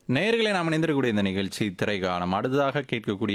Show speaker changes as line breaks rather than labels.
நேயர்களே நாம் இணைந்திருக்கக்கூடிய இந்த நிகழ்ச்சி திரைக்காணம் அடுத்ததாக கேட்கக்கூடிய